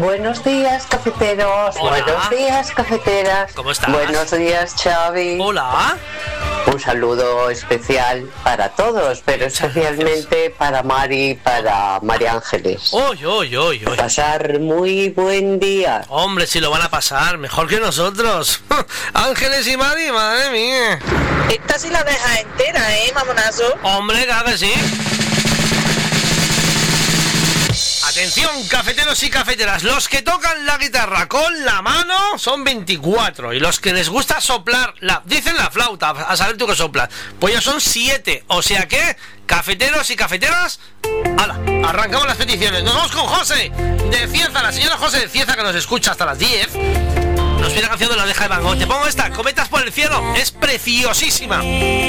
Buenos días, cafeteros. Hola. Buenos días, cafeteras. ¿Cómo estás? Buenos días, Xavi. Hola. Un saludo especial para todos, pero Muchas especialmente para Mari y para María Ángeles. Oy. Pasar muy buen día. Hombre, si lo van a pasar, mejor que nosotros. Ángeles y Mari, madre mía. Esta sí la deja entera, mamonazo. Hombre, claro que sí. Atención, cafeteros y cafeteras, los que tocan la guitarra con la mano son 24 y los que les gusta soplar, dicen la flauta, a saber tú que soplas, pues ya son 7, o sea que, cafeteros y cafeteras, ¡hala! Arrancamos las peticiones, nos vamos con José de Cieza, la señora José de Cieza que nos escucha hasta las 10, nos pide la canción de La Oreja de Van Gogh. Te pongo esta, Cometas por el cielo, es preciosísima.